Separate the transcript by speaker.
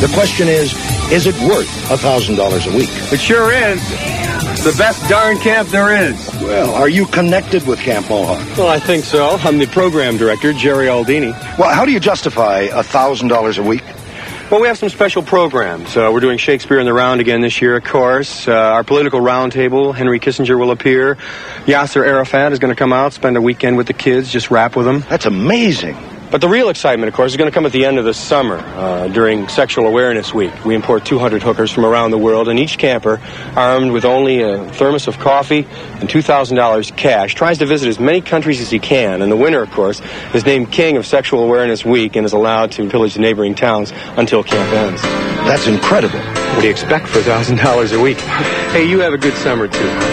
Speaker 1: The question is it worth $1,000 a week?
Speaker 2: It sure is. The best darn camp there is.
Speaker 1: Well, are you connected with Camp Mohawk?
Speaker 2: Well, I think so. I'm the program director, Jerry Aldini.
Speaker 1: Well, how do you justify $1,000 a week?
Speaker 2: Well, we have some special programs. We're doing Shakespeare in the Round again this year, of course. Our political roundtable, Henry Kissinger will appear. Yasser Arafat is going to come out, spend a weekend with the kids, just rap with them.
Speaker 1: That's amazing.
Speaker 2: But the real excitement, of course, is going to come at the end of the summer during Sexual Awareness Week. We import 200 hookers from around the world, and each camper, armed with only a thermos of coffee and $2,000 cash, tries to visit as many countries as he can. And the winner, of course, is named King of Sexual Awareness Week and is allowed to pillage the neighboring towns until camp ends.
Speaker 1: That's incredible.
Speaker 2: What do you expect for $1,000 a week? Hey, you have a good summer, too.